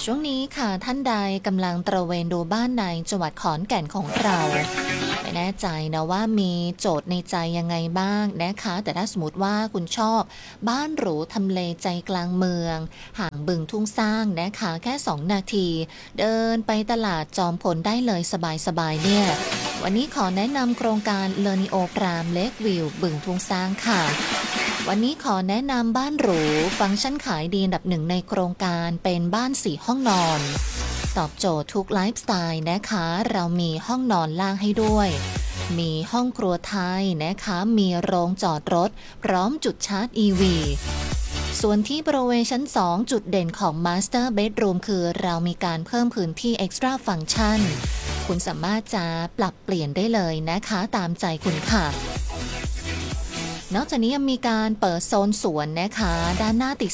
ช่วงนี้ค่ะท่านใดกำลังตระเวนดูบ้านในจังหวัดขอนแก่นของเราไม่แน่ใจนะว่ามีโจทย์ในใจยังไงบ้างนะคะแต่ถ้าสมมติว่าคุณชอบบ้านหรูทำเลใจกลางเมืองห่างบึงทุ่งสร้างนะคะแค่2นาทีเดินไปตลาดจอมพลได้เลยสบายๆเนี่ยวันนี้ขอแนะนำโครงการเลอนิโอพรามเลกวิวบึงทุ่งสร้างค่ะวันนี้ขอแนะนำบ้านหรูฟังก์ชันขายดีอันดับ1ในโครงการเป็นบ้าน4ห้องนอนตอบโจทย์ทุกไลฟ์สไตล์นะคะเรามีห้องนอนล่างให้ด้วยมีห้องครัวไทยนะคะมีโรงจอดรถพร้อมจุดชาร์จ EV ส่วนที่บริเวณชั้น2จุดเด่นของ Master Bedroom คือเรามีการเพิ่มพื้นที่ Extra Function คุณสามารถจะปรับเปลี่ยนได้เลยนะคะตามใจคุณค่ะนอกจากนี้ยังมีการเปิดโซนสวนนะคะด้านหน้าติด